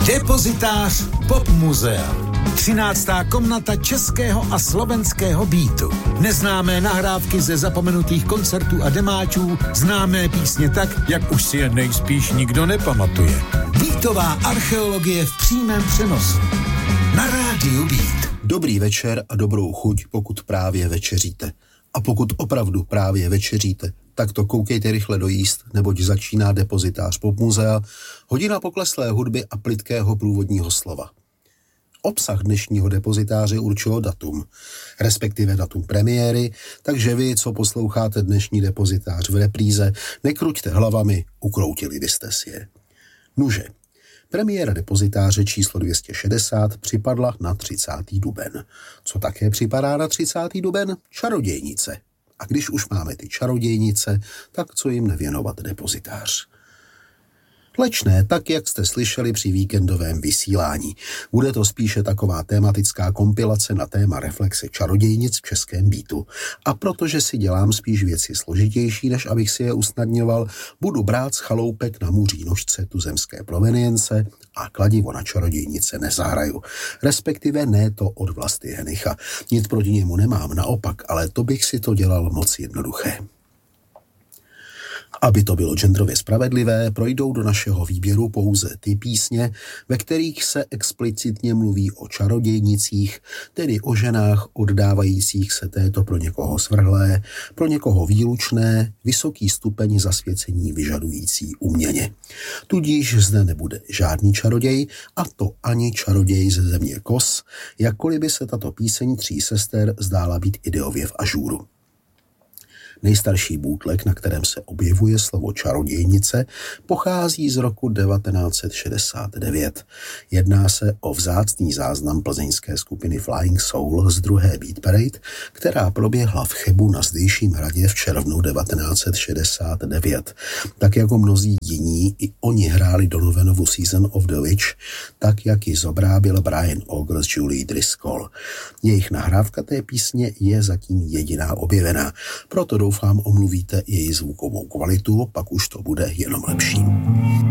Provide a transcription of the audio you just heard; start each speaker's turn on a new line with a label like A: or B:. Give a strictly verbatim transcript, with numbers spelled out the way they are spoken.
A: Depozitář Pop Muzea. třináctá komnata českého a slovenského beatu. Neznámé nahrávky ze zapomenutých koncertů a demáčů, známé písně tak, jak už si je nejspíš nikdo nepamatuje. Beatová archeologie v přímém přenosu. Na rádiu Beat.
B: Dobrý večer a dobrou chuť, pokud právě večeříte. A pokud opravdu právě večeříte, tak to koukejte rychle dojíst, neboť začíná Depozitář Pop Muzea, hodina pokleslé hudby a plytkého průvodního slova. Obsah dnešního depozitáře určilo datum, respektive datum premiéry, takže vy, co posloucháte dnešní depozitář v repríze, nekruťte hlavami, ukroutili byste si je. Nuže, premiéra depozitáře číslo dvě stě šedesát připadla na třicátý duben. Co také připadá na třicátý duben? Čarodějnice. A když už máme ty čarodějnice, tak co jim nevěnovat depozitář? Leč ne, tak jak jste slyšeli při víkendovém vysílání. Bude to spíše taková tematická kompilace na téma reflexe čarodějnic v českém beatu. A protože si dělám spíš věci složitější, než abych si je usnadňoval, budu brát z chaloupek na muří nožce tuzemské provenience a kladivo na čarodějnice nezahraju. Respektive ne to od Vlasty Henicha. Nic proti němu nemám, naopak, ale to bych si to dělal moc jednoduché. Aby to bylo genderově spravedlivé, projdou do našeho výběru pouze ty písně, ve kterých se explicitně mluví o čarodějnicích, tedy o ženách oddávajících se této pro někoho svrhlé, pro někoho výlučné, vysoký stupeň zasvěcení vyžadující uměně. Tudíž zde nebude žádný čaroděj, a to ani čaroděj ze země Kos, jakkoliv by se tato píseň tří sester zdála být ideově v ažúru. Nejstarší bootleg, na kterém se objevuje slovo čarodějnice, pochází z roku devatenáct set šedesát devět. Jedná se o vzácný záznam plzeňské skupiny Flying Soul z druhé Beat Parade, která proběhla v Chebu na zdejším hradě v červnu devatenáct set šedesát devět. Tak jako mnozí jiní, i oni hráli Donovanovu Season of the Witch, tak jak ji zobrábil Brian Auger s Julie Driscoll. Jejich nahrávka té písně je zatím jediná objevená, proto doufám omluvíte její zvukovou kvalitu, pak už to bude jenom lepší.